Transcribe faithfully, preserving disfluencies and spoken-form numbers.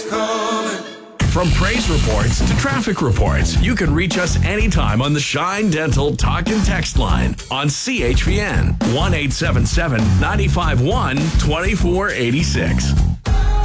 is calling. From praise reports to traffic reports, you can reach us anytime on the Shine Dental Talk and Text line on C H P N one eight seven seven, nine five one, two four eight six.